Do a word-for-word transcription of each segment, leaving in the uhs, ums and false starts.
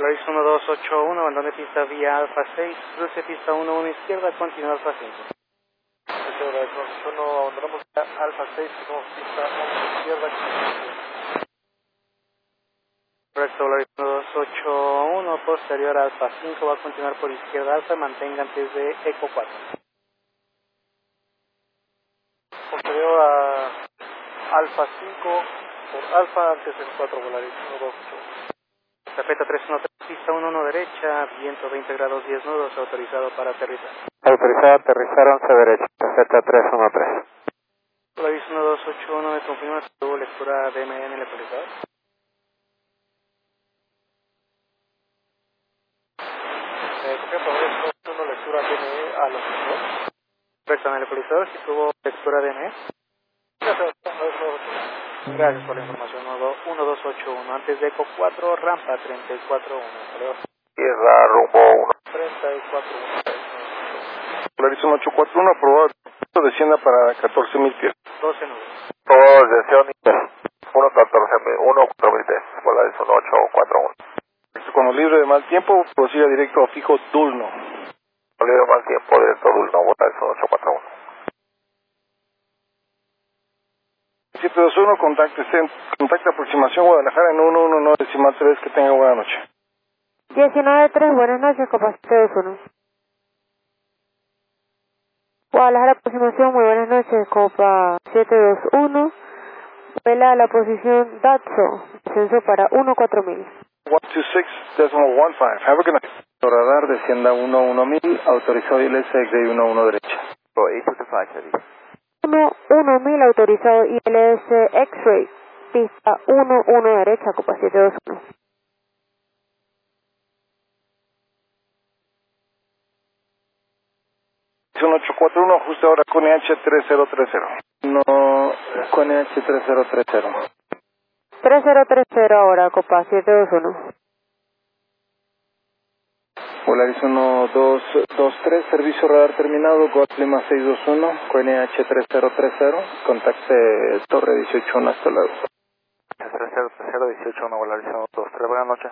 Polaris uno dos ocho uno, abandone pista vía Alfa seis, cruce pista uno uno izquierda, continúa Alfa cinco. Polaris uno dos ocho uno, abandonamos Alfa seis, continuamos pista uno izquierda. Correcto, Polaris uno dos ocho uno, posterior a Alfa cinco, va a continuar por izquierda Alfa, mantenga antes de Eco cuatro. Posterior a Alfa cinco, por Alfa antes del cuatro, Polaris uno dos ocho uno. Estafeta tres uno tres, pista uno uno derecha, viento veinte grados diez nudos, autorizado para aterrizar. Autorizado a aterrizar once derecha, estafeta tres uno tres. Polaris uno dos ocho uno, me confirma si tuvo lectura D M N en el actualizador. Eh, ¿Por qué Polaris uno lectura D M E a los dos? Correcto, en el actualizador si tuvo lectura D M E. Gracias por la información. uno dos ocho uno, antes de Eco cuatro, rampa treinta y cuatro uno. Tierra rumbo uno. treinta y cuatro uno. Polaris uno ocho cuatro uno, aprobado. Descienda para catorce mil pies. doce nudos. Todos deseo uno catorce mil, uno cuatro mil pies. Polaris uno ocho cuatro uno. Cuando libre de mal tiempo, prosiga directo a fijo Dulno. Cuando libre de mal tiempo, directo a Dulno, Polaris uno ocho cuatro uno. siete dos uno, contacte, contacte aproximación Guadalajara en uno uno nueve decimal tres, que tenga buena noche. diecinueve tres, buenas noches, Copa siete dos uno. Guadalajara aproximación, muy buenas noches, Copa siete dos uno. Vuela a la posición Datso, descenso para uno cuatro mil. uno dos seis decimal quince, have a good night. Radar descienda uno uno mil, autorizado I L S X uno uno derecha. uno uno mil autorizado I L S X-Ray, pista uno uno derecha, Copa siete dos uno. uno ocho cuatro uno, ajuste ahora con E H tres cero tres cero. No, con E H tres cero tres cero. tres cero tres cero ahora, Copa siete dos uno. Polaris uno dos dos tres, servicio radar terminado, Go Lima seis dos uno, con E H tres cero tres cero, contacte Torre dieciocho uno, hasta luego. tres cero tres cero, dieciocho uno, Polaris uno dos tres, buenas noches.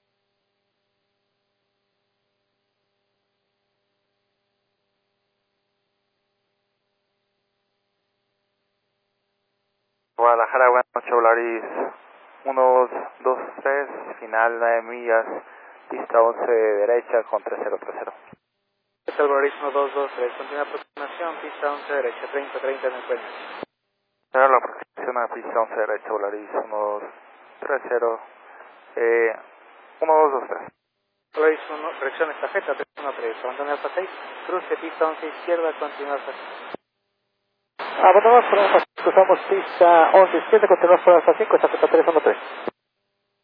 Guadalajara, buenas noches, Polaris uno dos tres, final nueve millas, pista once derecha con tres cero tres cero. Este es el Polaris uno dos dos tres, continúa aproximación, pista once derecha, treinta treinta en el puente. Ahora la aproximación a pista once derecha, Polaris uno dos tres cero, eh, uno dos dos tres. Polaris uno, dirección estafeta tres uno tres, abandone Alfa seis, cruce pista once izquierda, continúa Alfa cinco. Abandonamos por Alfa, cruzamos pista once izquierda, continuamos por Alfa cinco, estafeta tres uno tres.